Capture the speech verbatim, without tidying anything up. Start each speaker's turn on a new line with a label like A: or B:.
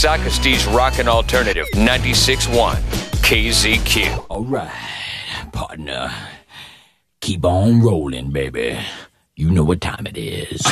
A: Socrates Rockin' Alternative ninety-six point one K Z Q.
B: All right, partner. Keep on rolling, baby. You know what time it is.